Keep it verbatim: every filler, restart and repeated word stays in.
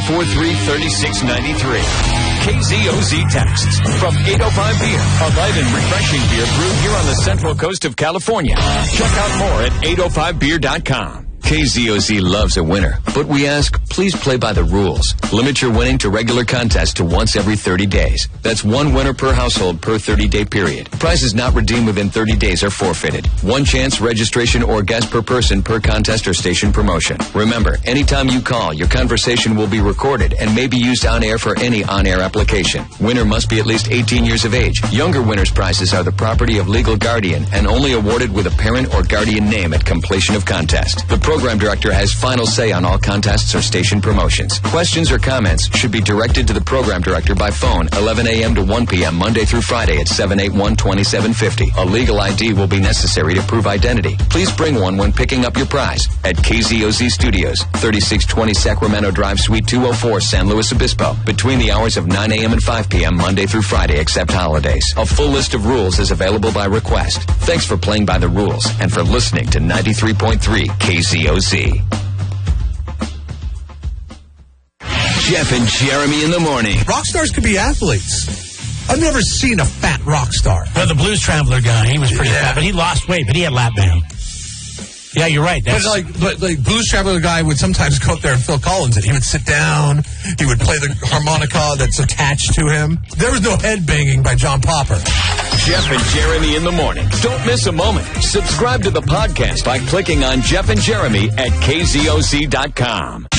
five four three, three six nine three. K Z O Z texts from eight oh five Beer, a light and refreshing beer brewed here on the Central Coast of California. Check out more at eight oh five beer dot com. K Z O Z loves a winner, but we ask, please play by the rules. Limit your winning to regular contests to once every thirty days. That's one winner per household per thirty-day period. Prizes not redeemed within thirty days are forfeited. One chance, registration, or guest per person per contest or station promotion. Remember, anytime you call, your conversation will be recorded and may be used on air for any on-air application. Winner must be at least eighteen years of age. Younger winners' prizes are the property of legal guardian and only awarded with a parent or guardian name at completion of contest. The program director has final say on all contests or station promotions. Questions or comments should be directed to the program director by phone eleven a.m. to one p.m. Monday through Friday at seven eight one, two seven five zero. A legal I D will be necessary to prove identity. Please bring one when picking up your prize at K Z O Z Studios, thirty-six twenty Sacramento Drive, Suite two oh four, San Luis Obispo, between the hours of nine a.m. and five p.m. Monday through Friday except holidays. A full list of rules is available by request. Thanks for playing by the rules and for listening to ninety-three point three K Z O Z. Jeff and Jeremy in the morning. Rock stars could be athletes. I've never seen a fat rock star. Well, the Blues Traveler guy, he was pretty Yeah. fat, but he lost weight, but he had lap band. Yeah, you're right. That's But like, but like Blues Traveler guy would sometimes go up there and Phil Collins it. He would sit down. He would play the harmonica that's attached to him. There was no head banging by John Popper. Jeff and Jeremy in the morning. Don't miss a moment. Subscribe to the podcast by clicking on Jeff and Jeremy at K Z O Z dot com.